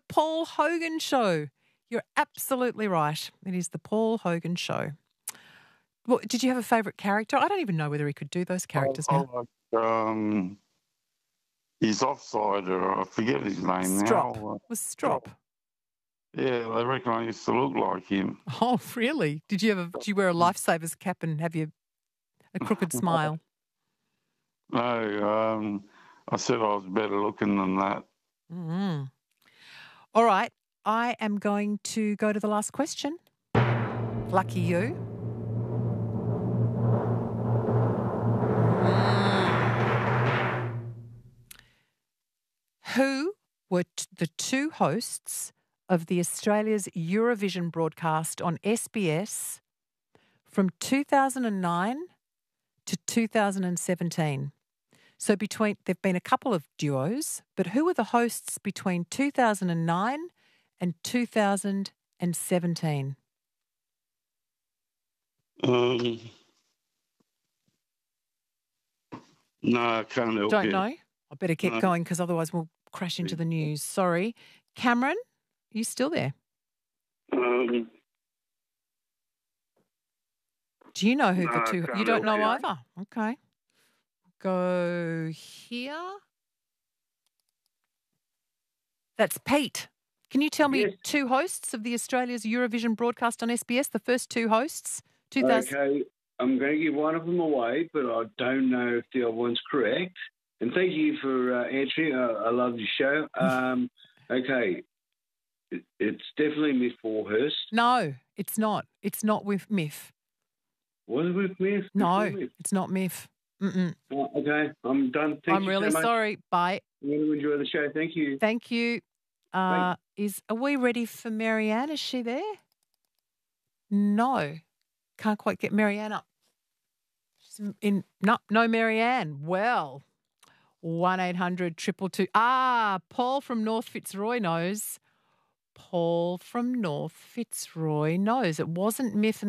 Paul Hogan Show. You're absolutely right. It is the Paul Hogan Show. Well, did you have a favourite character? I don't even know whether he could do those characters now. He's offsider. I forget his name Strop. now. Was Strop. Yeah, I reckon I used to look like him. Oh, really? Did you wear a lifesavers cap and have a crooked smile? No, I said I was better looking than that. Mm-hmm. All right. I am going to go to the last question. Lucky you. Who were the two hosts of the Australia's Eurovision broadcast on SBS from 2009 to 2017? So there've been a couple of duos, but who were the hosts between 2009 and 2017? No, I can't help Don't you. know? I better keep going because otherwise we'll crash into the news. Sorry. Cameron, are you still there? Do you know who the two... You don't know either? Okay. Go here. That's Pete. Can you tell me two hosts of the Australia's Eurovision broadcast on SBS, the first two hosts? Okay, I'm going to give one of them away, but I don't know if the other one's correct. And thank you for answering. I love your show. Okay, it's definitely Miff Warhurst. No, it's not. It's not with Miff. Was it with Miff? No, it's not Miff. Oh, okay, I'm done. I'm really sorry. Bye. I'm going to enjoy the show. Thank you. Thank you. Are we ready for Marianne? Is she there? No. Can't quite get Marianne up. She's no Marianne. Well, 1-800-222. Paul from North Fitzroy knows. Paul from North Fitzroy knows. It wasn't Miff